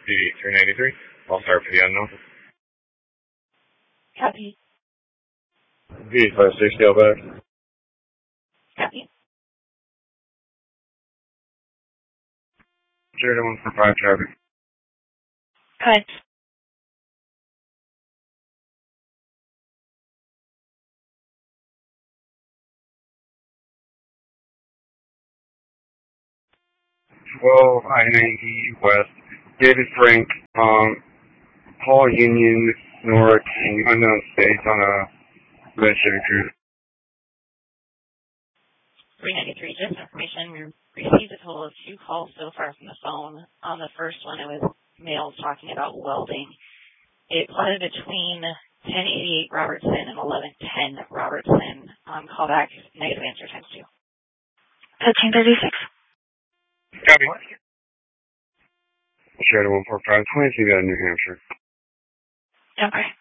D393. I'll start for the unknown. Copy. V560 out back. Copy. 0145 traffic. Cut. I-90 West. David Frank, Paul Union, North, unknown states on a mission cruise. 393, just information. We received a total of 2 calls so far from the phone. On the first one, it was males talking about welding. It plotted between 1088 Robertson and 1110 Robertson. Callback, negative answer times 2. 1336. Copy. Sheridan 145, 22 out of New Hampshire. Okay.